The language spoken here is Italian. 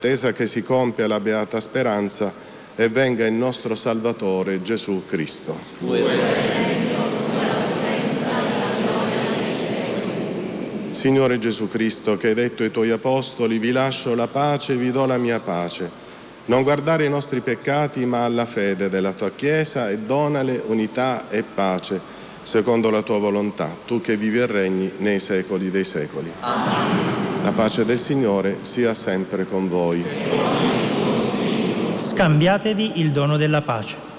attesa che si compia la beata speranza e venga il nostro Salvatore Gesù Cristo. Signore Gesù Cristo, che hai detto ai tuoi apostoli: vi lascio la pace, vi do la mia pace. Non guardare i nostri peccati, ma alla fede della tua Chiesa, e donale unità e pace, secondo la tua volontà, tu che vivi e regni nei secoli dei secoli. Amen. La pace del Signore sia sempre con voi. Scambiatevi il dono della pace.